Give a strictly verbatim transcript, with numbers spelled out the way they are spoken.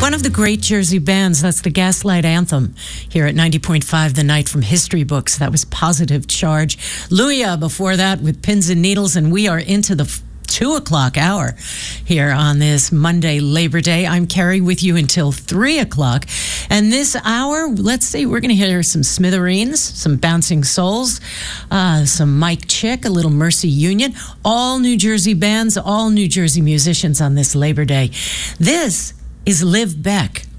One of the great Jersey bands, that's the Gaslight Anthem here at ninety point five The Night from History Books. That was Positive Charge. Luya before that with Pins and Needles, and we are into the two o'clock hour here on this Monday, Labor Day. I'm Carrie with you until three o'clock. And this hour, let's see, we're going to hear some Smithereens, some Bouncing Souls, uh, some Mike Chick, a little Mercy Union, all New Jersey bands, all New Jersey musicians on this Labor Day. This is Liv Beck.